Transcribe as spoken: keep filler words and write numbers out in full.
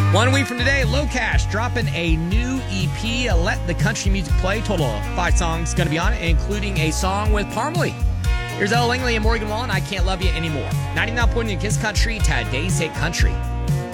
One week from today, Low Cash dropping a new E P, Let the Country Music Play. Total of five songs going to be on it, including a song with Parmalee. Here's Ella Langley and Morgan Wallen, I Can't Love You Anymore. ninety-nine point one Kiss Country, today's hit country.